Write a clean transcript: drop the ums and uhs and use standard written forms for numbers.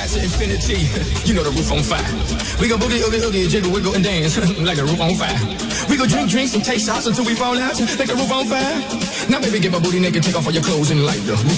ride to infinity. You know the roof on fire. We go boogie, oogie, oogie, jiggle, wiggle, and dance like the roof on fire. We go drink drinks and take shots until we fall out like the roof on fire. Now baby, get my booty naked, take off all your clothes and light the roof